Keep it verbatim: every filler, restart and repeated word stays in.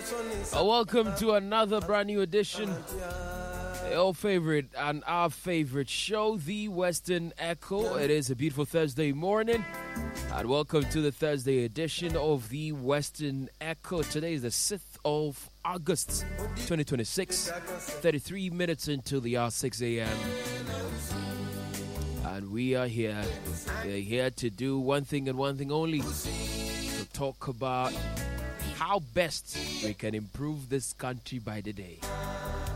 Uh, welcome to another brand new edition, your favorite and our favorite show, The Western Echo. It is a beautiful Thursday morning, and welcome to the Thursday edition of The Western Echo. Today is the sixth of August, twenty twenty-six, thirty-three minutes until the hour six a.m. And we are here. We're here to do one thing and one thing only, to talk about how best we can improve this country by the day.